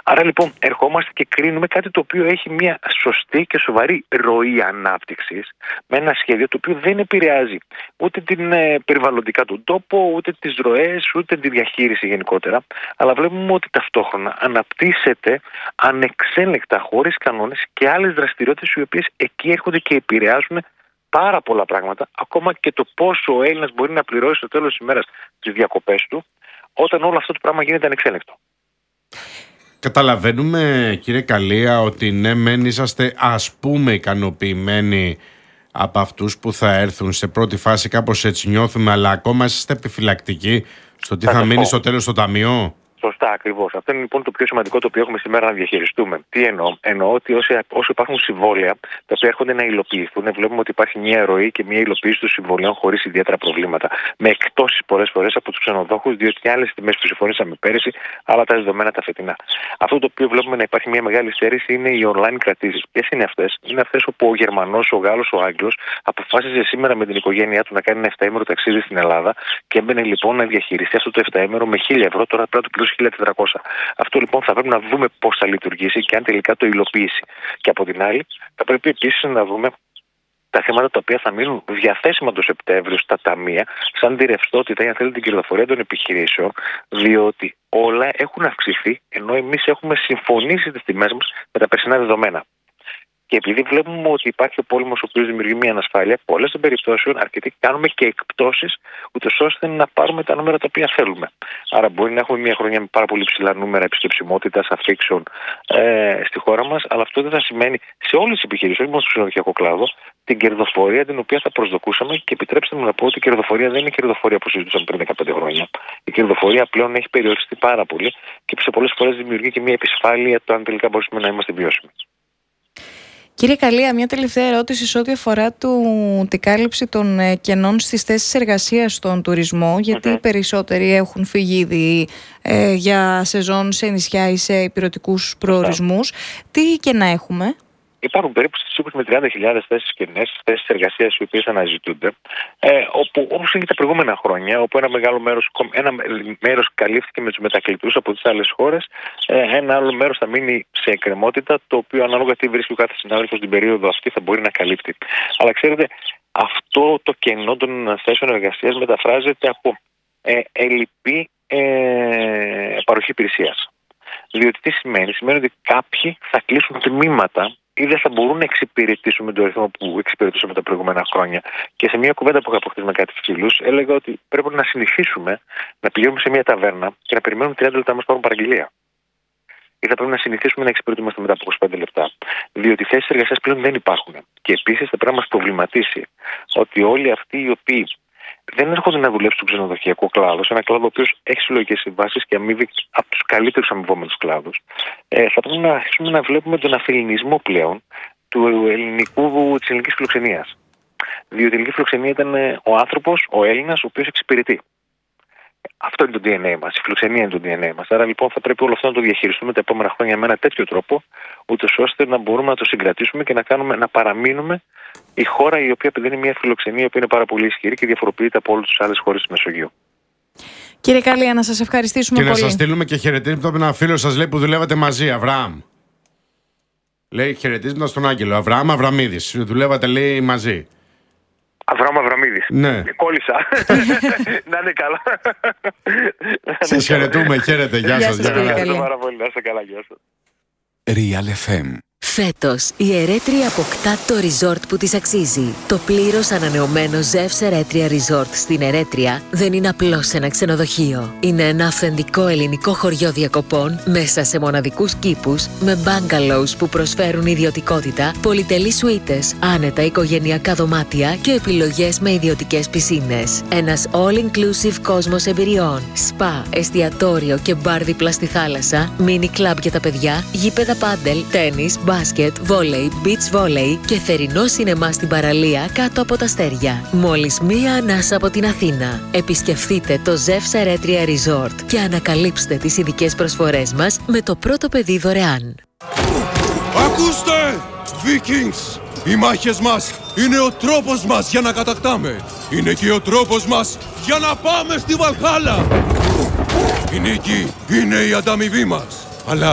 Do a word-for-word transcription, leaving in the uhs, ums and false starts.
Άρα λοιπόν ερχόμαστε και κρίνουμε κάτι το οποίο έχει μια σωστή και σοβαρή ροή ανάπτυξης, με ένα σχέδιο το οποίο δεν επηρεάζει ούτε την ε, περιβαλλοντικά του τόπο, ούτε τις ροές, ούτε τη διαχείριση γενικότερα. Αλλά βλέπουμε ότι ταυτόχρονα αναπτύσσεται ανεξέλεκτα, χωρίς κανόνες, και άλλες δραστηριότητες οι οποίες εκεί έρχονται και επηρεάζουν πάρα πολλά πράγματα, ακόμα και το πόσο ο Έλληνας μπορεί να πληρώσει στο τέλος της ημέρας τις διακοπές του, όταν όλο αυτό το πράγμα γίνεται ανεξέλεκτο. Καταλαβαίνουμε, κύριε Καλία, ότι ναι μεν είσαστε ας πούμε ικανοποιημένοι από αυτούς που θα έρθουν σε πρώτη φάση, κάπως έτσι νιώθουμε, αλλά ακόμα είστε επιφυλακτικοί στο τι θα, θα μείνει στο τέλος στο ταμείο. Σωστά, ακριβώς. Αυτό είναι λοιπόν το πιο σημαντικό το οποίο έχουμε σήμερα να διαχειριστούμε. Τι εννοώ? Εννοώ ότι όσο, όσο υπάρχουν συμβόλαια τα οποία έρχονται να υλοποιηθούν, βλέπουμε ότι υπάρχει μια ροή και μια υλοποίηση των συμβολέων χωρίς ιδιαίτερα προβλήματα. Με εκπτώσεις πολλές φορές από τους ξενοδόχους, διότι άλλες τιμές που συμφωνήσαμε πέρυσι, άλλα τα δεδομένα τα φετινά. Αυτό το οποίο βλέπουμε να υπάρχει μια μεγάλη στέρηση είναι οι online κρατήσεις. Ποιες είναι αυτές? Είναι αυτές όπου ο Γερμανός, ο Γάλλος, ο Άγγλος αποφάσισε σήμερα με την οικογένειά του να κάνει ένα εφταήμερο ταξίδι στην Ελλάδα και έμπαινε λοιπόν να διαχειριστεί αυτό το εφταήμερο με χίλια ευρώ, τώρα πρέπει να του πληρώσει χίλια τετρακόσια. Αυτό λοιπόν θα πρέπει να δούμε πώς θα λειτουργήσει και αν τελικά το υλοποιήσει. Και από την άλλη, θα πρέπει επίσης να δούμε τα θέματα τα οποία θα μείνουν διαθέσιμα το Σεπτέμβριο στα ταμεία, σαν τη ρευστότητα ή αν θέλετε την κερδοφορία των επιχειρήσεων, διότι όλα έχουν αυξηθεί, ενώ εμείς έχουμε συμφωνήσει τις τιμές μας με τα περσινά δεδομένα. Και επειδή βλέπουμε ότι υπάρχει ο πόλεμος ο οποίος δημιουργεί μια ανασφάλεια, πολλές των περιπτώσεων αρκετοί κάνουμε και εκπτώσεις, ούτως ώστε να πάρουμε τα νούμερα τα οποία θέλουμε. Άρα, μπορεί να έχουμε μια χρονιά με πάρα πολύ ψηλά νούμερα επιστρεψιμότητας αφήξεων ε, στη χώρα μας, αλλά αυτό δεν θα σημαίνει σε όλες τις επιχειρήσεις, όχι μόνο στο ξενοδοχειακό κλάδο, την κερδοφορία την οποία θα προσδοκούσαμε. Και επιτρέψτε μου να πω ότι η κερδοφορία δεν είναι η κερδοφορία που συζητούσαμε πριν δεκαπέντε χρόνια. Η κερδοφορία πλέον έχει περιοριστεί πάρα πολύ και σε πολλές φορές δημιουργεί και μια επισφάλεια το αν τελικά μπορούμε να είμαστε βιώσιμοι. Κύριε Καλία, μια τελευταία ερώτηση σε ό,τι αφορά του, την κάλυψη των ε, κενών στις θέσεις εργασίας στον τουρισμό, γιατί οι περισσότεροι έχουν φύγει ήδη ε, για σεζόν σε νησιά ή σε υπηρετικούς προορισμούς. Τι κενά έχουμε? Υπάρχουν περίπου στις είκοσι με τριάντα χιλιάδες θέσεις κενές, θέσεις εργασίας οι οποίες αναζητούνται, ε, όπου όπως έγινε τα προηγούμενα χρόνια, όπου ένα μεγάλο μέρος, ένα μέρος καλύφθηκε με τους μετακλητούς από τις άλλες χώρες, ε, ένα άλλο μέρος θα μείνει σε εκκρεμότητα, το οποίο ανάλογα τι βρίσκει ο κάθε συνάδελφος την περίοδο αυτή θα μπορεί να καλύπτει. Αλλά ξέρετε, αυτό το κενό των θέσεων εργασίας μεταφράζεται από ε, ελλειπή ε, παροχή υπηρεσίας. Διότι τι σημαίνει? Σημαίνει ότι κάποιοι θα κλείσουν τμήματα ή δεν θα μπορούν να εξυπηρετήσουν με τον ρυθμό που εξυπηρετούσαμε τα προηγούμενα χρόνια. Και σε μια κουβέντα που είχα αποκτήσει με κάτι φίλους, έλεγα ότι πρέπει να συνηθίσουμε να πηγαίνουμε σε μια ταβέρνα και να περιμένουμε τριάντα λεπτά να μας πάρουν παραγγελία. Ή θα πρέπει να συνηθίσουμε να εξυπηρετούμαστε μετά από είκοσι πέντε λεπτά. Διότι θέσεις εργασίας πλέον δεν υπάρχουν. Και επίσης θα πρέπει να μας προβληματίσει ότι όλοι αυτοί οι οποίοι δεν έρχονται να δουλέψουν στο ξενοδοχειακό κλάδο, σε ένα κλάδο ο οποίος έχει συλλογικές συμβάσεις και αμείβει από τους καλύτερους αμοιβόμενους κλάδους, ε, θα πρέπει να αρχίσουμε να βλέπουμε τον αφιλινισμό πλέον του ελληνικού, της ελληνικής φιλοξενίας. Διότι η ελληνική φιλοξενία ήταν ο άνθρωπος, ο Έλληνας, ο οποίος εξυπηρετεί. Αυτό είναι το ντι εν έι μας, η φιλοξενία είναι το ντι εν έι μας. Άρα λοιπόν θα πρέπει όλο αυτό να το διαχειριστούμε τα επόμενα χρόνια με ένα τέτοιο τρόπο, ούτως ώστε να μπορούμε να το συγκρατήσουμε και να, κάνουμε, να παραμείνουμε η χώρα η οποία είναι μια φιλοξενία που είναι πάρα πολύ ισχυρή και διαφοροποιείται από όλες τις άλλες χώρες της Μεσογείου. Κύριε Καλία, να σας ευχαριστήσουμε και πολύ. Και να σας στείλουμε και χαιρετίσματα από ένα φίλο σας, λέει, που δουλεύατε μαζί, Αβραάμ. Λέει χαιρετίσματα στον Άγγελο. Αβραάμ Αβραμίδης. Δουλεύατε, λέει, μαζί. Αβραάμ Αβραμίδης. Ναι. Κόλλησα. Να είναι καλά. Σας χαιρετούμε. Χαίρετε. Γεια σας. Γεια σας, κύριε Καλία. Πάρα πολύ. Να είστε καλά. Γεια σας. Real εφ εμ. Φέτος, η Ερέτρια αποκτά το resort που της αξίζει. Το πλήρως ανανεωμένο Ζεύς Ερέτρια Resort στην Ερέτρια δεν είναι απλώς ένα ξενοδοχείο. Είναι ένα αυθεντικό ελληνικό χωριό διακοπών μέσα σε μοναδικούς κήπους, με bungalows που προσφέρουν ιδιωτικότητα, πολυτελείς σουίτες, άνετα οικογενειακά δωμάτια και επιλογές με ιδιωτικές πισίνες. Ένας all-inclusive κόσμος εμπειριών, σπα, εστιατόριο και μπαρ δίπλα στη θάλασσα, mini club για τα παιδιά, γήπεδα πάντελ, τένις, μπάσκετ, βόλεϊ, beach volley και θερινό σινεμά στην παραλία κάτω από τα αστέρια. Μόλις μία ανάσα από την Αθήνα. Επισκεφτείτε το Ζεύς Ερέτρια Resort και ανακαλύψτε τις ειδικές προσφορές μας με το πρώτο παιδί δωρεάν. Ακούστε, Vikings! Οι μάχες μας είναι ο τρόπος μας για να κατακτάμε. Είναι και ο τρόπος μας για να πάμε στη Βαλχάλα. Η νίκη είναι η ανταμοιβή μας. Αλλά